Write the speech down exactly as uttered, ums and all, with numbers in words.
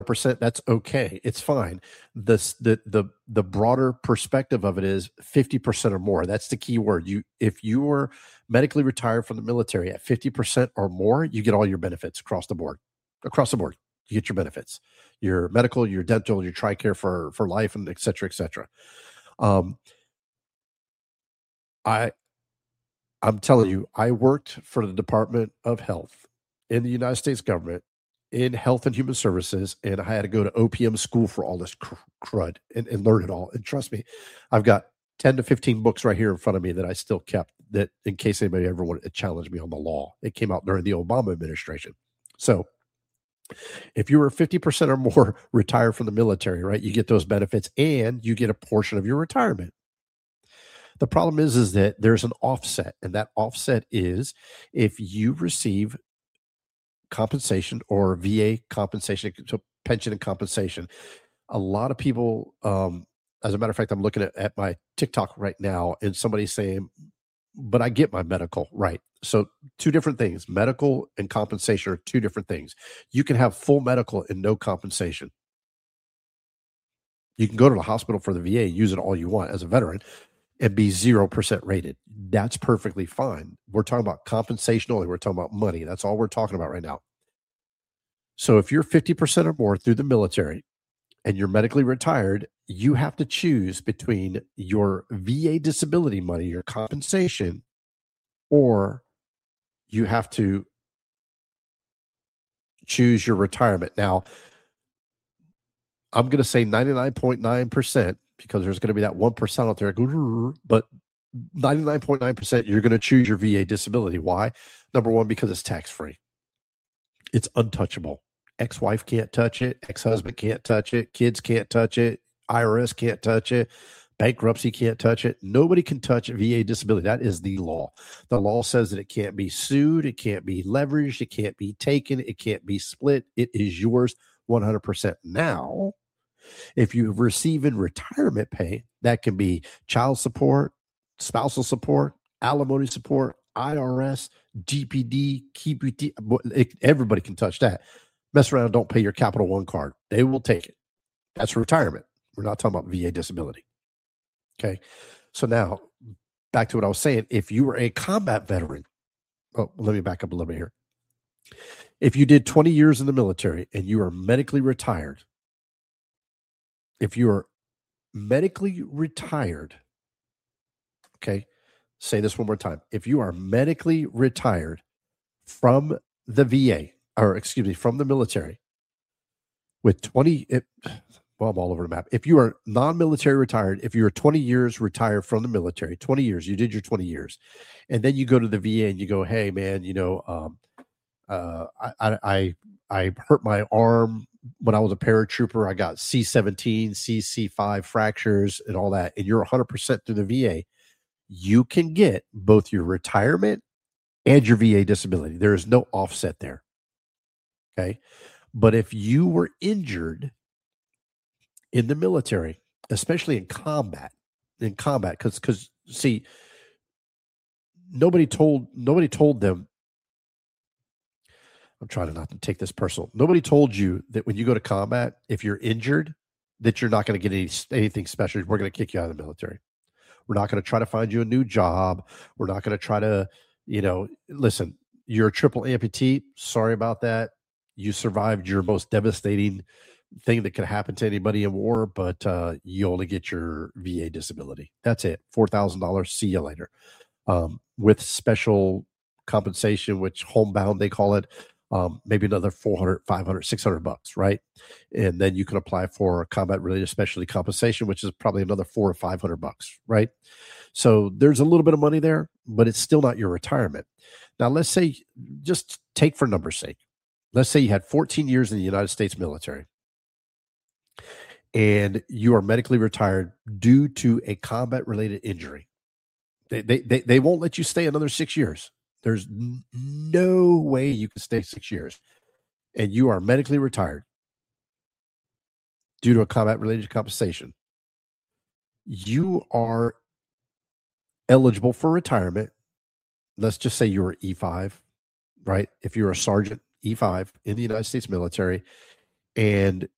percent, that's okay. It's fine. This, the the the broader perspective of it is fifty percent or more. That's the key word. You if you are medically retired from the military at fifty percent or more, you get all your benefits across the board. Across the board, you get your benefits. Your medical, your dental, your TRICARE for for life, and et cetera, et cetera. Um, I I'm telling you, I worked for the Department of Health in the United States government in Health and Human Services, and I had to go to O P M school for all this cr- crud and, and learn it all. And trust me, I've got ten to fifteen books right here in front of me that I still kept, that in case anybody ever wanted to challenge me on the law. It came out during the Obama administration. So if you were fifty percent or more retired from the military, right, you get those benefits and you get a portion of your retirement. The problem is, is that there's an offset, and that offset is if you receive compensation or V A compensation, so pension and compensation. A lot of people, um, as a matter of fact, I'm looking at, at my TikTok right now, and somebody's saying, but I get my medical, right? So two different things. Medical and compensation are two different things. You can have full medical and no compensation. You can go to the hospital for the V A, use it all you want as a veteran, and be zero percent rated. That's perfectly fine. We're talking about compensation only. We're talking about money. That's all we're talking about right now. So if you're fifty percent or more through the military and you're medically retired, you have to choose between your V A disability money, your compensation, or you have to choose your retirement. Now, I'm going to say ninety-nine point nine percent because there's going to be that one percent out there, but ninety-nine point nine percent you're going to choose your V A disability. Why? Number one, because it's tax-free. It's untouchable. Ex-wife can't touch it. Ex-husband can't touch it. Kids can't touch it. I R S can't touch it. Bankruptcy can't touch it. Nobody can touch V A disability. That is the law. The law says that it can't be sued. It can't be leveraged. It can't be taken. It can't be split. It is yours one hundred percent. Now, if you receive in retirement pay, that can be child support, spousal support, alimony support, I R S, G P D, K P T. Everybody can touch that. Mess around, don't pay your Capital One card. They will take it. That's retirement. We're not talking about V A disability. Okay. So now back to what I was saying. If you were a combat veteran, oh, let me back up a little bit here. If you did twenty years in the military and you are medically retired, if you are medically retired, okay, say this one more time. If you are medically retired from the V A, or excuse me, from the military with twenty, it, well, I'm all over the map. If you are non-military retired, if you're twenty years retired from the military, twenty years, you did your twenty years, and then you go to the V A and you go, hey, man, you know, um, uh, I, I, I hurt my arm when I was a paratrooper. I got C seventeen, C C five fractures and all that, and you're one hundred percent through the V A. You can get both your retirement and your V A disability. There is no offset there. Okay. But if you were injured in the military, especially in combat, in combat, because because see, nobody told nobody told them. I'm trying not to take this personal. Nobody told you that when you go to combat, if you're injured, that you're not going to get any, anything special. We're going to kick you out of the military. We're not going to try to find you a new job. We're not going to try to, you know, listen, you're a triple amputee. Sorry about that. You survived your most devastating thing that could happen to anybody in war, but uh, you only get your V A disability. That's it. four thousand dollars. See you later. Um, with special compensation, which homebound, they call it, um, maybe another four hundred, five hundred, six hundred bucks, right? And then you can apply for combat related specialty compensation, which is probably another four or five hundred bucks, right? So there's a little bit of money there, but it's still not your retirement. Now, let's say, just take for numbers' sake, let's say you had fourteen years in the United States military and you are medically retired due to a combat related injury. They, they, they, they won't let you stay another six years. There's n- no way you can stay six years. And you are medically retired due to a combat-related compensation. You are eligible for retirement. Let's just say you're E five, right? If you're a sergeant, E five in the United States military, and